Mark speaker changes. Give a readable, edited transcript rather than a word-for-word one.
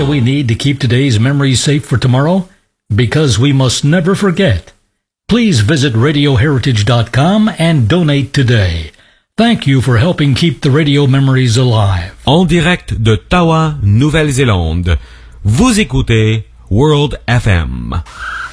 Speaker 1: do we need to keep today's memories safe for tomorrow? Because we must never forget. Please visit radioheritage.com and donate today. Thank you for helping keep the radio memories alive.
Speaker 2: En direct de Tawa, Nouvelle-Zélande, vous écoutez World FM.